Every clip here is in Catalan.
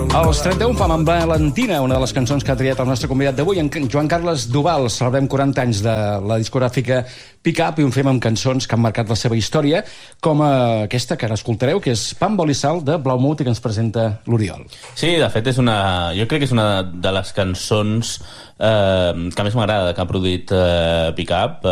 Els 31 fam amb Valentina, una de les cançons que ha triat el nostre convidat d'avui, en Joan Carles Duval. Celebrem 40 anys de la discogràfica Pick Up i ho fem amb cançons que han marcat la seva història, com aquesta que ara escoltareu, que és Pa amb oli i sal, de Blaumut, i que ens presenta l'Oriol. Sí, de fet, jo crec que és una de les cançons que més m'agrada que ha produït Pick Up,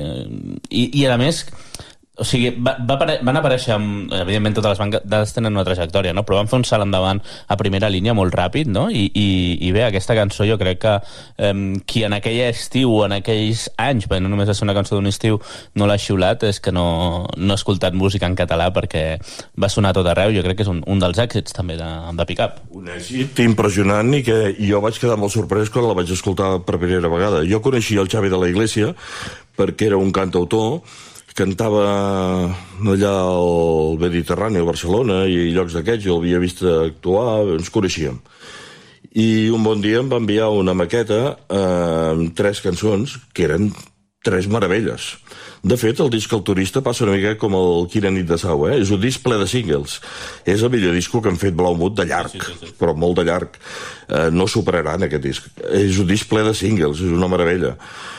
i a més... O sigui, van aparèixer, evidentment totes les bandes tenen una trajectòria, no? Però van fer un salt endavant a primera línia molt ràpid, no? I bé, aquesta cançó jo crec que qui en aquell estiu o en aquells anys, perquè no només va ser una cançó d'un estiu, no l'ha xiulat, és que no ha escoltat música en català, perquè va sonar a tot arreu. Jo crec que és un dels èxits també de Pick Up. Un èxit impressionant i que jo vaig quedar molt sorprès quan la vaig escoltar per primera vegada. Jo coneixia el Xavi de la Iglesia perquè era un cantautor, cantava allà al Mediterrani, a Barcelona i llocs d'aquests, jo l'havia vist actuar, ens coneixíem. I un bon dia em va enviar una maqueta amb 3 cançons, que eren 3 meravelles. De fet, el disc El Turista passa una mica com el Quina nit de sau, És un disc ple de singles. És el millor disco que han fet Blaumut de llarg, sí. Però molt de llarg. No superaran aquest disc. És un disc ple de singles, és una meravella.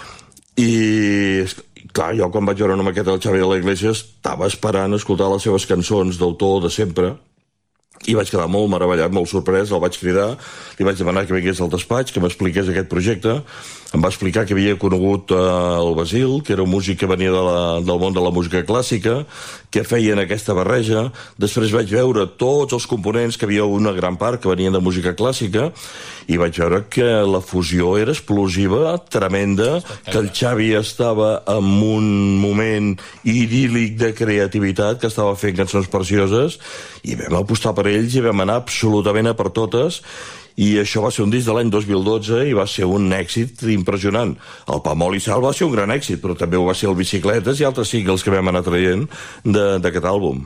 I... clar, jo quan vaig veure una maqueta del Xavi de la Iglesia estava esperant escoltar les seves cançons d'autor de sempre i vaig quedar molt meravellat, molt sorprès. El vaig cridar, li vaig demanar que vingués al despatx, que m'expliqués aquest projecte. Em va explicar que havia conegut el Basil, que era un músic que venia del món de la música clàssica, que feien aquesta barreja. Després vaig veure tots els components, que havia una gran part que venien de música clàssica, i vaig veure que la fusió era explosiva, tremenda, que el Xavi estava en un moment idíl·lic de creativitat, que estava fent cançons precioses, i vam apostar per ells i vam anar absolutament a per totes. I això va ser un disc de l'any 2012 i va ser un èxit impressionant. El Pa amb oli i sal va ser un gran èxit, però també ho va ser el Bicicletes i altres singles que vam anar traient d'aquest àlbum.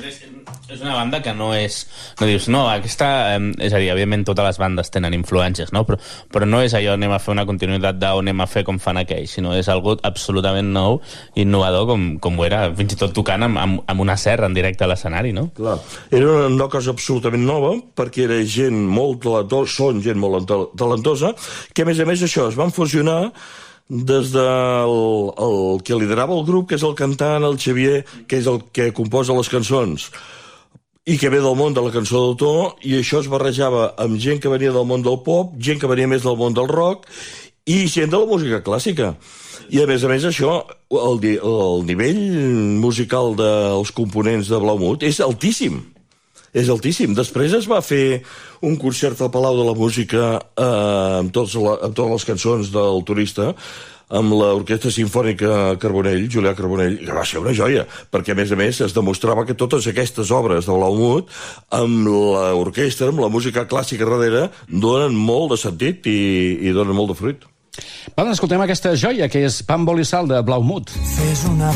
És una banda que no és... No dius, no, aquesta... És a dir, evidentment totes les bandes tenen influències, no? Però no és allò, anem a fer una continuïtat o anem a fer com fan aquells, sinó és algo absolutament nou, innovador, com ho era, fins i tot tocant amb una serra en directe a l'escenari, no? Clar, era una cosa absolutament nova, perquè era gent molt talentosa, són gent molt talentosa, que a més això, es van fusionar des del que liderava el grup, que és el cantant, el Xavier, que és el que composa les cançons, i que ve del món de la cançó d'autor, i això es barrejava amb gent que venia del món del pop, gent que venia més del món del rock, i gent de la música clàssica. I a més això, el nivell musical dels components de Blaumut és altíssim. És altíssim. Després es va fer un concert al Palau de la Música amb totes les cançons del Turista, amb l'Orquestra Simfònica Carbonell, Julià Carbonell, que va ser una joia, perquè a més es demostrava que totes aquestes obres de Blaumut, amb l'orquestra, amb la música clàssica darrere, donen molt de sentit i donen molt de fruit. Escoltem aquesta joia, que és Pa amb oli i sal, de Blaumut.